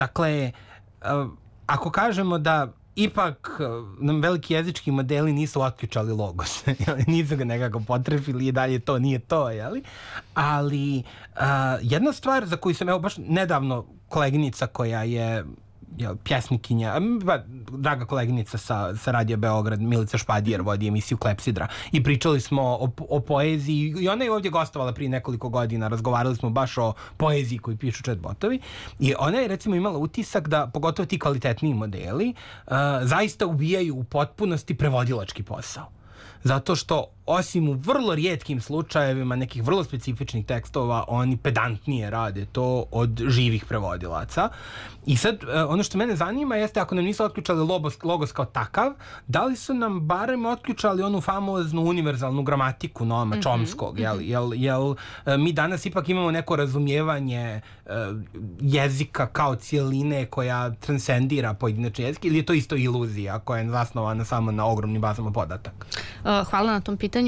Dakle, ako kažemo da ipak nam veliki jezički modeli nisu otključali logos, nisu ga nekako potrefili i dalje to nije to, jeli? Ali jedna stvar za koju sam evo baš nedavno koleginica koja je pjesnikinja, draga koleginica sa Radio Beograd, Milica Špadijer, vodi emisiju Klepsidra, i pričali smo o poeziji i ona je ovdje gostovala prije nekoliko godina, razgovarali smo baš o poeziji koju pišu chatbotovi i ona je recimo imala utisak da pogotovo ti kvalitetniji modeli zaista ubijaju u potpunosti prevodilački posao. Zato što osim u vrlo rijetkim slučajevima nekih vrlo specifičnih tekstova, oni pedantnije rade to od živih prevodilaca. I sad, ono što mene zanima jeste, ako nam nisu otključali logos kao takav, da li su nam barem otključali onu famoznu univerzalnu gramatiku Noama Chomskog, jel mi danas ipak imamo neko razumijevanje jezika kao cijeline koja transcendira pojedinačni jezik, ili je to isto iluzija koja je zasnovana samo na ogromnim bazama podataka? Hvala na tom pitanju.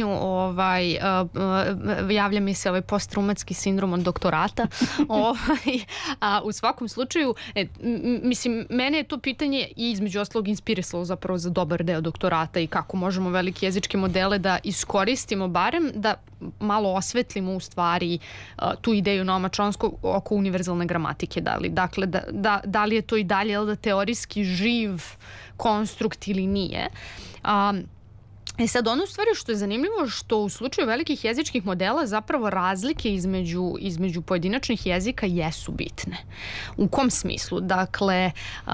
Javlja mi se postraumatski sindrom od doktorata. U svakom slučaju, mislim, mene je to pitanje i između ostalog inspirisalo zapravo za dobar deo doktorata i kako možemo velike jezičke modele da iskoristimo, barem da malo osvetlimo u stvari tu ideju Noama Chomskog oko univerzalne gramatike. Dakle, da li je to i dalje teorijski živ konstrukt ili nije. Sad, ono u stvari što je zanimljivo, što u slučaju velikih jezičkih modela zapravo razlike između pojedinačnih jezika jesu bitne. U kom smislu? Dakle,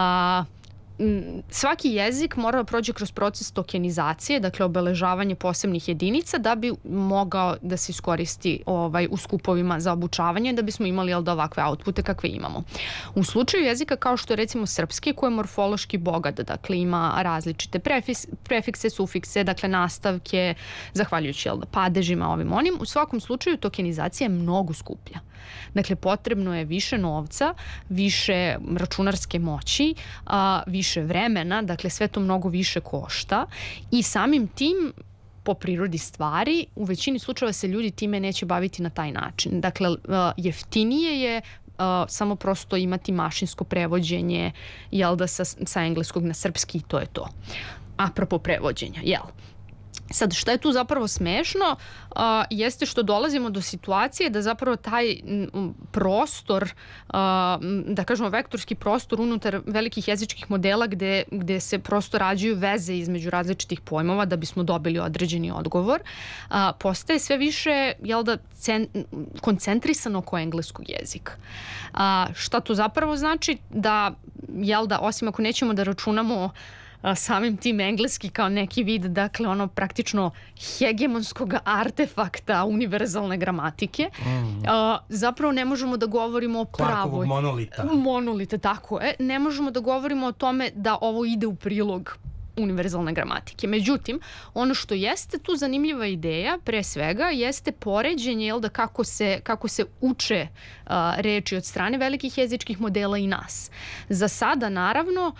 svaki jezik mora da prođe kroz proces tokenizacije, dakle obeležavanje posebnih jedinica da bi mogao da se iskoristi u skupovima za obučavanje, da bismo imali ovakve outpute kakve imamo. U slučaju jezika kao što je recimo srpski, koji je morfološki bogat, dakle ima različite prefikse, sufikse, dakle nastavke, zahvaljujući padežima ovim onim, u svakom slučaju tokenizacija je mnogo skuplja. Dakle, potrebno je više novca, više računarske moći, više vremena, dakle sve to mnogo više košta i samim tim po prirodi stvari u većini slučajeva se ljudi time neće baviti na taj način. Dakle, jeftinije je samo prosto imati mašinsko prevođenje sa engleskog na srpski i to je to. Apropo prevođenja, Sad, šta je tu zapravo smešno jeste što dolazimo do situacije da zapravo taj prostor, da kažemo vektorski prostor unutar velikih jezičkih modela gde se prosto rađaju veze između različitih pojmova da bismo dobili određeni odgovor, postaje sve više koncentrisan oko engleskog jezika. Šta to zapravo znači? Da, osim ako nećemo da računamo samim tim engleski kao neki vid, dakle praktično hegemonskog artefakta univerzalne gramatike, zapravo ne možemo da govorimo o pravoj monolita, tako je, ne možemo da govorimo o tome da ovo ide u prilog univerzalne gramatike. Međutim, ono što jeste tu zanimljiva ideja, pre svega, jeste poređenje, kako se uče reči od strane velikih jezičkih modela i nas. Za sada, naravno,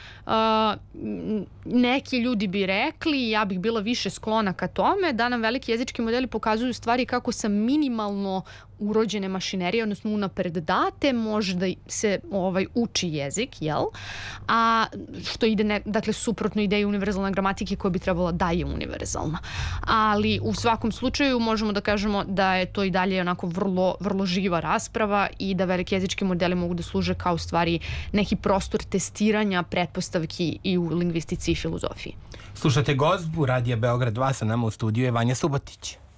neki ljudi bi rekli, ja bih bila više sklona ka tome, da nam veliki jezički modeli pokazuju stvari kako sa minimalno urođene mašinerije, odnosno unapred date, može da se uči jezik, a što ide, dakle, suprotno ideji univerzalne gramatike koja bi trebala da je univerzalna. Ali u svakom slučaju možemo da kažemo da je to i dalje onako vrlo, vrlo živa rasprava i da veliki jezički modeli mogu da služe kao stvari neki prostor testiranja pretpostavki i u lingvistici i filozofiji. Slušate Gozbu, Radija Beograd 2, sa nama u studiju je Vanja Subotić.